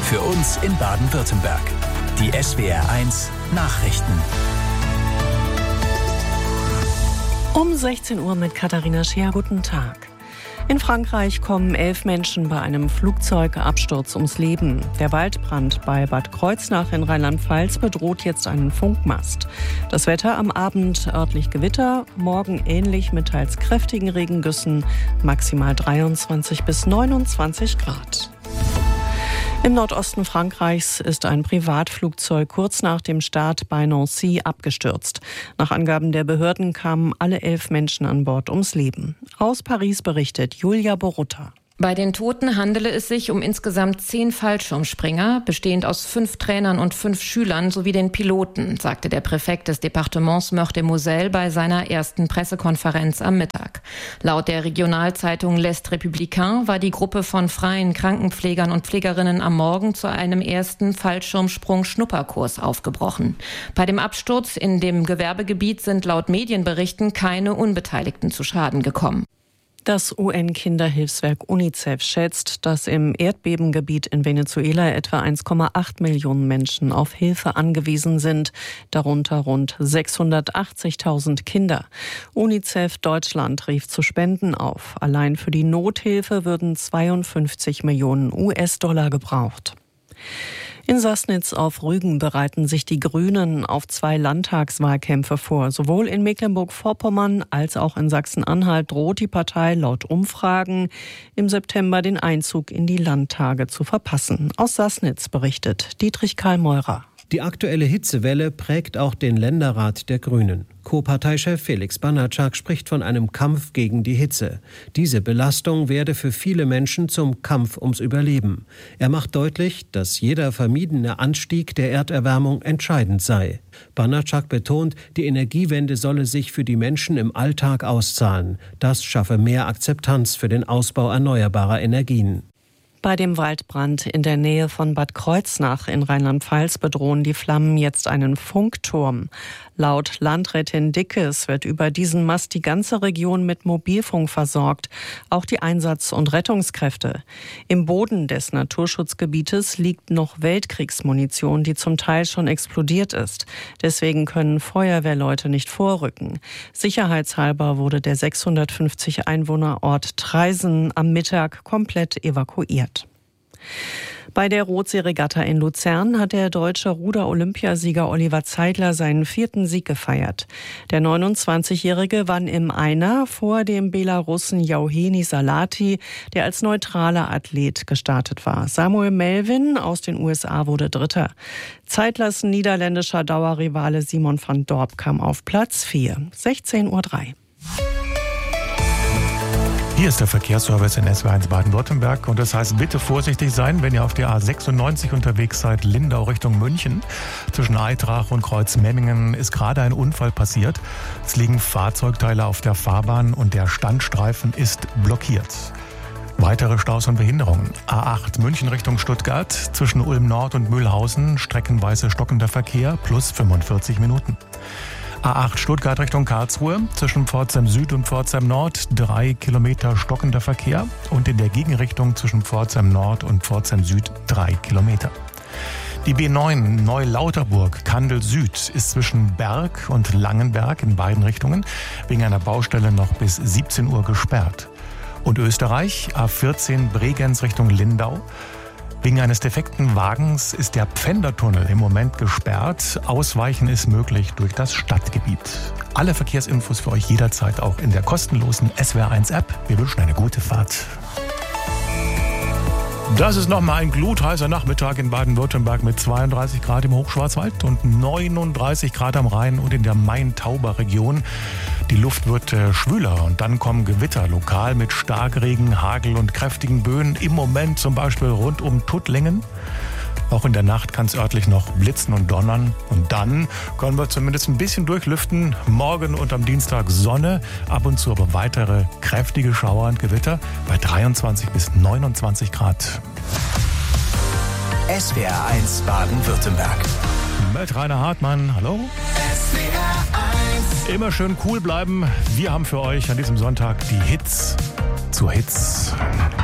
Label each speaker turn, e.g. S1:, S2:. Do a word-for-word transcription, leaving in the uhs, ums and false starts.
S1: Für uns in Baden-Württemberg. Die S W R eins Nachrichten.
S2: Um sechzehn Uhr mit Katharina Scheer. Guten Tag. In Frankreich kommen elf Menschen bei einem Flugzeugabsturz ums Leben. Der Waldbrand bei Bad Kreuznach in Rheinland-Pfalz bedroht jetzt einen Funkmast. Das Wetter am Abend örtlich Gewitter, morgen ähnlich mit teils kräftigen Regengüssen, maximal dreiundzwanzig bis neunundzwanzig Grad. Im Nordosten Frankreichs ist ein Privatflugzeug kurz nach dem Start bei Nancy abgestürzt. Nach Angaben der Behörden kamen alle elf Menschen an Bord ums Leben. Aus Paris berichtet Julia Borutta.
S3: Bei den Toten handele es sich um insgesamt zehn Fallschirmspringer, bestehend aus fünf Trainern und fünf Schülern sowie den Piloten, sagte der Präfekt des Departements Meurthe-et-Moselle bei seiner ersten Pressekonferenz am Mittag. Laut der Regionalzeitung L'Est Républicain war die Gruppe von freien Krankenpflegern und Pflegerinnen am Morgen zu einem ersten Fallschirmsprung-Schnupperkurs aufgebrochen. Bei dem Absturz in dem Gewerbegebiet sind laut Medienberichten keine Unbeteiligten zu Schaden gekommen.
S2: Das U N-Kinderhilfswerk UNICEF schätzt, dass im Erdbebengebiet in Venezuela etwa eins Komma acht Millionen Menschen auf Hilfe angewiesen sind, darunter rund sechshundertachtzigtausend Kinder. UNICEF Deutschland rief zu Spenden auf. Allein für die Nothilfe würden zweiundfünfzig Millionen U S-Dollar gebraucht. In Sassnitz auf Rügen bereiten sich die Grünen auf zwei Landtagswahlkämpfe vor. Sowohl in Mecklenburg-Vorpommern als auch in Sachsen-Anhalt droht die Partei laut Umfragen im September den Einzug in die Landtage zu verpassen. Aus Sassnitz berichtet Dietrich Karl Meurer.
S4: Die aktuelle Hitzewelle prägt auch den Länderrat der Grünen. Co-Parteichef Felix Banatschak spricht von einem Kampf gegen die Hitze. Diese Belastung werde für viele Menschen zum Kampf ums Überleben. Er macht deutlich, dass jeder vermiedene Anstieg der Erderwärmung entscheidend sei. Banatschak betont, die Energiewende solle sich für die Menschen im Alltag auszahlen. Das schaffe mehr Akzeptanz für den Ausbau erneuerbarer Energien.
S2: Bei dem Waldbrand in der Nähe von Bad Kreuznach in Rheinland-Pfalz bedrohen die Flammen jetzt einen Funkturm. Laut Landrätin Dickes wird über diesen Mast die ganze Region mit Mobilfunk versorgt, auch die Einsatz- und Rettungskräfte. Im Boden des Naturschutzgebietes liegt noch Weltkriegsmunition, die zum Teil schon explodiert ist. Deswegen können Feuerwehrleute nicht vorrücken. Sicherheitshalber wurde der sechshundertfünfzig Einwohnerort Traisen am Mittag komplett evakuiert. Bei der Rotsee-Regatta in Luzern hat der deutsche Ruder-Olympiasieger Oliver Zeidler seinen vierten Sieg gefeiert. Der neunundzwanzigjährige vann im Einer vor dem Belarussen Yauheni Salati, der als neutraler Athlet gestartet war. Samuel Melvin aus den U S A wurde Dritter. Zeidlers niederländischer Dauerrivale Simon van Dorp kam auf Platz vier. sechzehn Uhr drei.
S5: Hier ist der Verkehrsservice in S W R eins Baden-Württemberg und das heißt, bitte vorsichtig sein, wenn ihr auf der A sechsundneunzig unterwegs seid, Lindau Richtung München. Zwischen Eitrach und Kreuzmemmingen ist gerade ein Unfall passiert. Es liegen Fahrzeugteile auf der Fahrbahn und der Standstreifen ist blockiert. Weitere Staus und Behinderungen. A acht München Richtung Stuttgart, zwischen Ulm Nord und Mühlhausen, streckenweise stockender Verkehr, plus fünfundvierzig Minuten. A acht Stuttgart Richtung Karlsruhe, zwischen Pforzheim Süd und Pforzheim Nord, drei Kilometer stockender Verkehr und in der Gegenrichtung zwischen Pforzheim Nord und Pforzheim Süd drei Kilometer. Die B neun Neulauterburg Kandel Süd ist zwischen Berg und Langenberg in beiden Richtungen wegen einer Baustelle noch bis siebzehn Uhr gesperrt. Und Österreich, A vierzehn Bregenz Richtung Lindau. Wegen eines defekten Wagens ist der Pfändertunnel im Moment gesperrt. Ausweichen ist möglich durch das Stadtgebiet. Alle Verkehrsinfos für euch jederzeit auch in der kostenlosen S W R eins App. Wir wünschen eine gute Fahrt. Das ist nochmal ein glutheißer Nachmittag in Baden-Württemberg mit zweiunddreißig Grad im Hochschwarzwald und neununddreißig Grad am Rhein und in der Main-Tauber-Region. Die Luft wird äh, schwüler und dann kommen Gewitter, lokal mit Starkregen, Hagel und kräftigen Böen. Im Moment zum Beispiel rund um Tuttlingen. Auch in der Nacht kann es örtlich noch blitzen und donnern. Und dann können wir zumindest ein bisschen durchlüften. Morgen und am Dienstag Sonne, ab und zu aber weitere kräftige Schauer und Gewitter bei dreiundzwanzig bis neunundzwanzig Grad.
S1: S W R eins Baden-Württemberg.
S5: Mit Rainer Hartmann, hallo.
S1: S W R eins.
S5: Immer schön cool bleiben. Wir haben für euch an diesem Sonntag die Hits zu Hits.